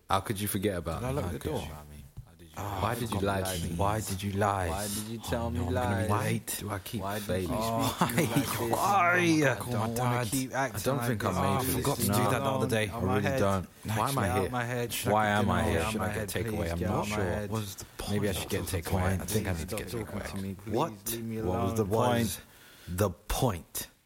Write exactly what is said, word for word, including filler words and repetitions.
How could you forget about Did I me? lock How the could door? you? Oh, Why did you lie to me? Why did you lie? Why did you tell Oh, me no, I'm gonna be lies? late. Do I keep Why did failing? you Oh, speak to me like this? why? I I don't don't want Dad. to keep acting I don't like think I'm this. made Oh, I for this. forgot to No. do that the other day. On I my really head. don't. Why am I Get out here? my head. Why am I Get here? out Should my I get head, takeaway? please. I'm Get not out my sure. head. What was the point? Maybe I should get What was the takeaway. point? I think I need to Stop get talking takeaway. to me, please. What? Leave me What was the alone. point? The point.